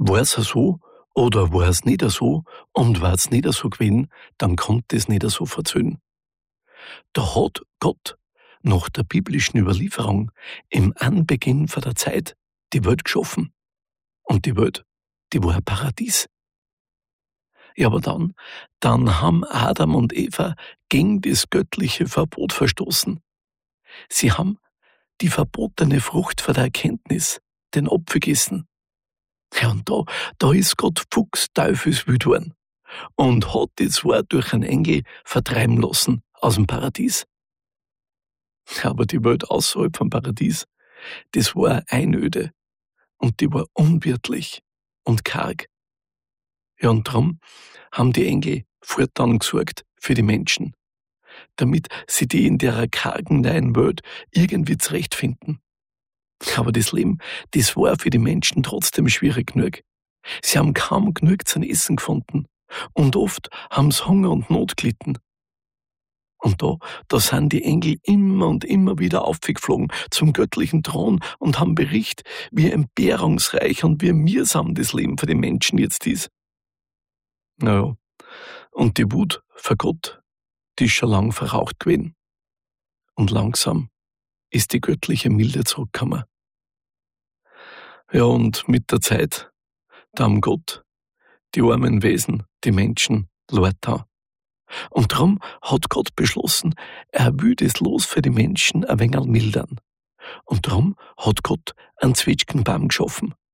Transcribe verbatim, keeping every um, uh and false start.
War's so oder war's nicht so und war's nicht so gewesen, dann konnte es nicht so verzöhnen. Da hat Gott nach der biblischen Überlieferung im Anbeginn von der Zeit die Welt geschaffen. Und die Welt, die war ein Paradies. Ja, aber dann, dann haben Adam und Eva gegen das göttliche Verbot verstoßen. Sie haben die verbotene Frucht von der Erkenntnis, den Apfel gegessen. Ja, und da, da ist Gott fuchsteufelswild worden und hat die zwei durch einen Engel vertreiben lassen aus dem Paradies. Aber die Welt außerhalb vom Paradies, das war Einöde und die war unwirtlich und karg. Ja, und darum haben die Engel fortan gesorgt für die Menschen, damit sie die in der kargen neuen Welt irgendwie zurechtfinden. Aber das Leben, das war für die Menschen trotzdem schwierig genug. Sie haben kaum genug zum Essen gefunden und oft haben sie Hunger und Not gelitten. Und da, da sind die Engel immer und immer wieder aufgeflogen zum göttlichen Thron und haben Bericht, wie entbehrungsreich und wie mühsam das Leben für die Menschen jetzt ist. Naja, und die Wut für Gott, die ist schon lang verraucht gewesen. Und langsam ist die göttliche Milde zurückgekommen. Ja, und mit der Zeit, da haben Gott die armen Wesen, die Menschen, leid da. Und darum hat Gott beschlossen, er will das Los für die Menschen ein wenig mildern. Und darum hat Gott einen Zwetschgenbaum geschaffen.